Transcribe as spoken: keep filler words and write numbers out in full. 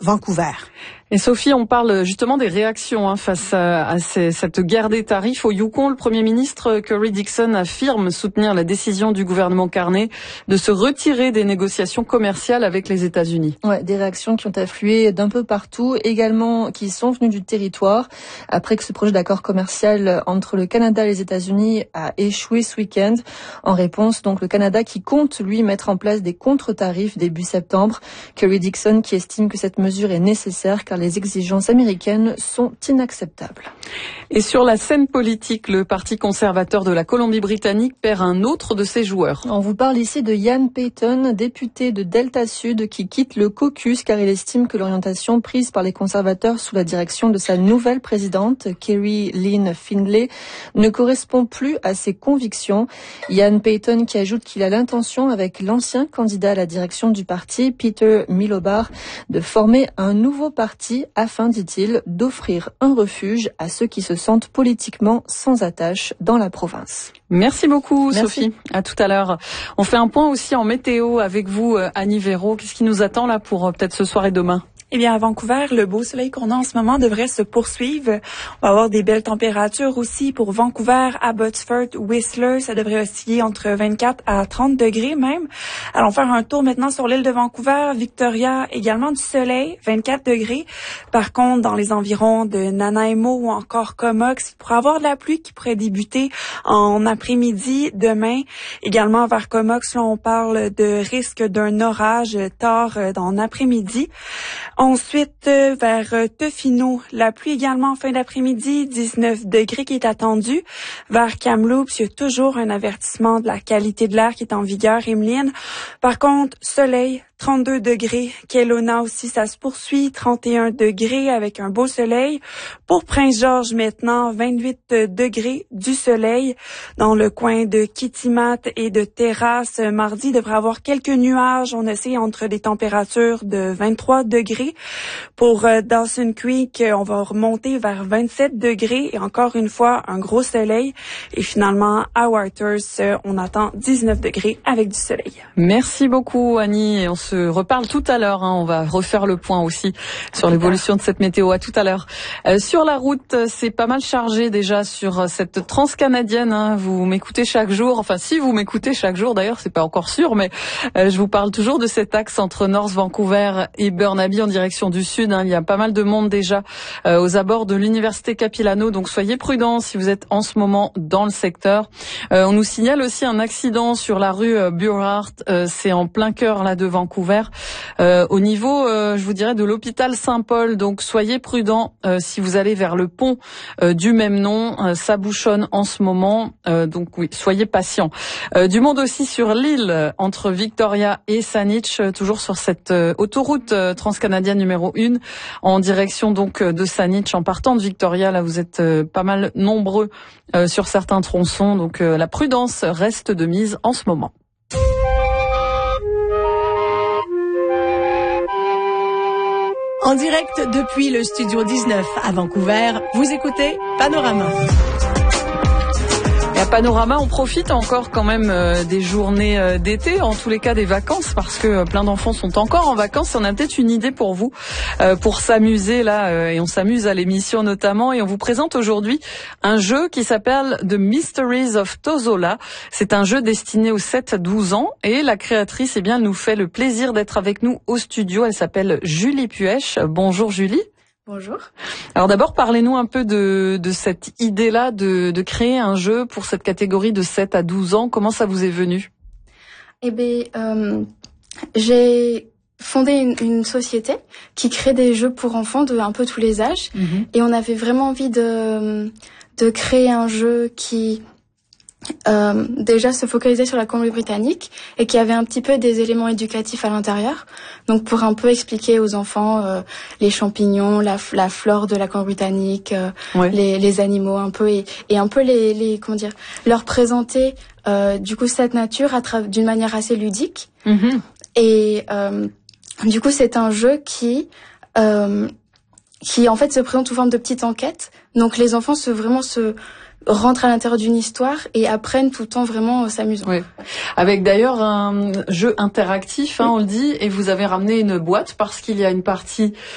Vancouver. Et Sophie, on parle justement des réactions hein, face à, à ces, cette guerre des tarifs. Au Yukon, le Premier ministre Curry Dixon affirme soutenir la décision du gouvernement Carney de se retirer des négociations commerciales avec les États-Unis. Ouais, des réactions qui ont afflué d'un peu partout, également qui sont venues du territoire, après que ce projet d'accord commercial entre le Canada et les États-Unis a échoué ce week-end. En réponse, donc, le Canada qui compte, lui, mettre en place des contre-tarifs début septembre. Curry Dixon qui estime que cette mesure est nécessaire car les exigences américaines sont inacceptables. Et sur la scène politique, le Parti conservateur de la Colombie-Britannique perd un autre de ses joueurs. On vous parle ici de Ian Payton, député de Delta Sud, qui quitte le caucus car il estime que l'orientation prise par les conservateurs sous la direction de sa nouvelle présidente, Kerry Lynn Findlay, ne correspond plus à ses convictions. Ian Payton qui ajoute qu'il a l'intention, avec l'ancien candidat à la direction du parti, Peter Milobar, de former un nouveau parti afin, dit-il, d'offrir un refuge à ceux qui se sentent politiquement sans attache dans la province. Merci beaucoup, Merci. Sophie. À tout à l'heure. On fait un point aussi en météo avec vous, Annie Véraud. Qu'est-ce qui nous attend là pour peut-être ce soir et demain? Eh bien, à Vancouver, le beau soleil qu'on a en ce moment devrait se poursuivre. On va avoir des belles températures aussi pour Vancouver, Abbotsford, Whistler. Ça devrait osciller entre vingt-quatre à trente degrés même. Allons faire un tour maintenant sur l'île de Vancouver. Victoria, également du soleil, vingt-quatre degrés. Par contre, dans les environs de Nanaimo ou encore Comox, il pourrait avoir de la pluie qui pourrait débuter en après-midi demain. Également vers Comox, là, on parle de risque d'un orage tard dans l'après-midi. Ensuite, euh, vers euh, Tofino, la pluie également en fin d'après-midi, dix-neuf degrés qui est attendu. Vers Kamloops, il y a toujours un avertissement de la qualité de l'air qui est en vigueur, Emeline. Par contre, soleil, trente-deux degrés. Kelowna aussi, ça se poursuit, trente et un degrés avec un beau soleil. Pour Prince-Georges maintenant, vingt-huit degrés du soleil. Dans le coin de Kitimat et de Terrasse, mardi, il devrait avoir quelques nuages. On essaie entre des températures de vingt-trois degrés. Pour euh, Dawson Creek, on va remonter vers vingt-sept degrés et encore une fois, un gros soleil. Et finalement, à Whitehorse, on attend dix-neuf degrés avec du soleil. Merci beaucoup, Annie. Et on se reparle tout à l'heure. Hein. On va refaire le point aussi sur l'évolution de cette météo. À tout à l'heure. Euh, sur la route, c'est pas mal chargé déjà sur cette transcanadienne. Hein. Vous m'écoutez chaque jour. Enfin, si vous m'écoutez chaque jour, d'ailleurs, c'est pas encore sûr, mais euh, je vous parle toujours de cet axe entre North Vancouver et Burnaby en direction du sud. Hein. Il y a pas mal de monde déjà euh, aux abords de l'université Capilano. Donc, soyez prudents si vous êtes en ce moment dans le secteur. Euh, on nous signale aussi un accident sur la rue euh, Burhart. Euh, c'est en plein cœur là de Vancouver. Euh, au niveau, euh, je vous dirais, de l'hôpital Saint-Paul. Donc, soyez prudents euh, si vous allez vers le pont euh, du même nom. Euh, ça bouchonne en ce moment. Euh, donc, oui, soyez patients. Euh, du monde aussi sur l'île entre Victoria et Saanich, euh, toujours sur cette euh, autoroute euh, transcanadienne numéro un, en direction donc de Saanich, en partant de Victoria. Là, vous êtes euh, pas mal nombreux euh, sur certains tronçons. Donc, euh, la prudence reste de mise en ce moment. En direct depuis le studio dix-neuf à Vancouver, vous écoutez Panorama. Et à Panorama, on profite encore quand même euh, des journées euh, d'été, en tous les cas des vacances, parce que euh, plein d'enfants sont encore en vacances. Et on a peut-être une idée pour vous, euh, pour s'amuser là, euh, et on s'amuse à l'émission notamment. Et on vous présente aujourd'hui un jeu qui s'appelle The Mysteries of Tozola. C'est un jeu destiné aux sept à douze ans, et la créatrice, eh bien, nous fait le plaisir d'être avec nous au studio. Elle s'appelle Julie Puech. Bonjour Julie. Bonjour. Alors d'abord, parlez-nous un peu de, de cette idée-là de, de créer un jeu pour cette catégorie de sept à douze ans. Comment ça vous est venu? Eh bien, euh, j'ai fondé une, une société qui crée des jeux pour enfants de un peu tous les âges. Mm-hmm. Et on avait vraiment envie de, de créer un jeu qui... Euh, déjà se focaliser sur la Colombie-Britannique et qui avait un petit peu des éléments éducatifs à l'intérieur, donc pour un peu expliquer aux enfants euh, les champignons, la, la flore de la Colombie-Britannique, euh, ouais. les, les animaux un peu et, et un peu les, les comment dire leur présenter euh, du coup cette nature à tra- d'une manière assez ludique. Mm-hmm. Et euh, du coup c'est un jeu qui euh, qui en fait se présente sous forme de petite enquête, donc les enfants se vraiment se rentrent à l'intérieur d'une histoire et apprennent tout en vraiment euh, s'amusant. Oui. Avec d'ailleurs un jeu interactif, hein, oui. On le dit, et vous avez ramené une boîte parce qu'il y a une partie